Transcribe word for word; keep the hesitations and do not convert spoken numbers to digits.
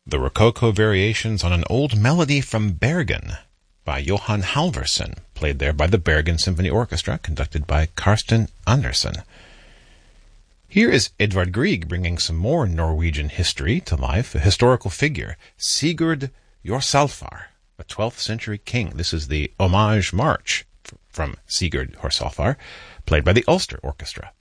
The Rococo Variations on an Old Melody from Bergen by Johan Halvorsen, played there by the Bergen Symphony Orchestra, conducted by Karsten Andersen. Here is Edvard Grieg bringing some more Norwegian history to life, a historical figure, Sigurd Jorsalfar, a twelfth century king. This is the Homage March from Sigurd Jorsalfar, played by the Ulster Orchestra.